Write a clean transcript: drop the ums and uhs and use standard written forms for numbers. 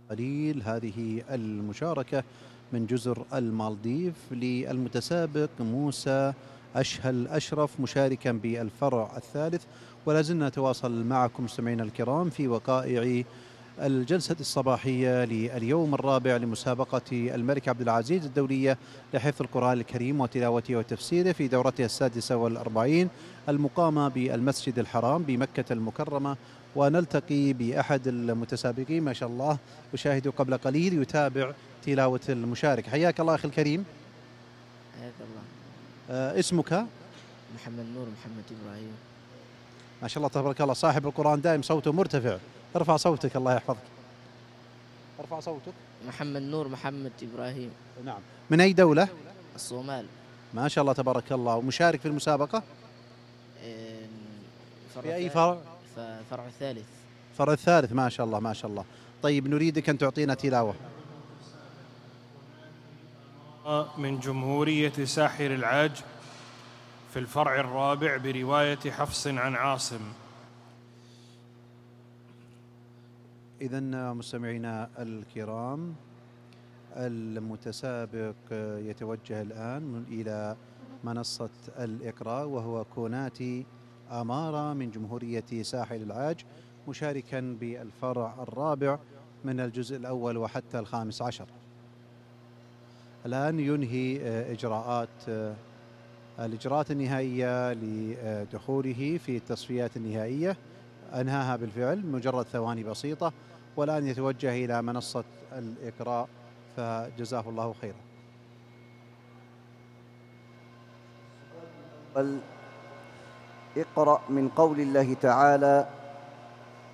قليل هذه المشاركة من جزر المالديف للمتسابق موسى أشهل أشرف مشاركا بالفرع الثالث. ولا زلنا نتواصل معكم مستمعينا الكرام في وقائع الجلسة الصباحية لليوم الرابع لمسابقة الملك عبد العزيز الدولية لحفظ القرآن الكريم وتلاوته وتفسيره في دورتها 46 المقامة بالمسجد الحرام بمكة المكرمة. ونلتقي بأحد المتسابقين ما شاء الله أشاهده قبل قليل يتابع تلاوة المشارك. حياك الله أخي الكريم. حياك الله. اسمك؟ محمد نور محمد إبراهيم. ما شاء الله تبارك الله، صاحب القرآن دائم صوته مرتفع. ارفع صوتك الله يحفظك، ارفع صوتك. محمد نور محمد إبراهيم. نعم. من أي دولة؟ الصومال. ما شاء الله تبارك الله. ومشارك في المسابقة في أي فرع؟ فرع الثالث. فرع الثالث. ما شاء الله ما شاء الله. طيب نريدك أن تعطينا تلاوة من جمهورية ساحر العاج في الفرع الرابع برواية حفص عن عاصم. إذن مستمعينا الكرام، المتسابق يتوجه الآن إلى منصة الإقراء وهو كوناتي أمارة من جمهورية ساحل العاج مشاركا بالفرع الرابع من الجزء الأول وحتى الخامس عشر. الآن ينهي الإجراءات النهائية لدخوله في التصفيات النهائية، أنهاها بالفعل مجرد ثواني بسيطة، والآن يتوجه إلى منصة الإقراء فجزاه الله خيرا. اقرأ من قول الله تعالى: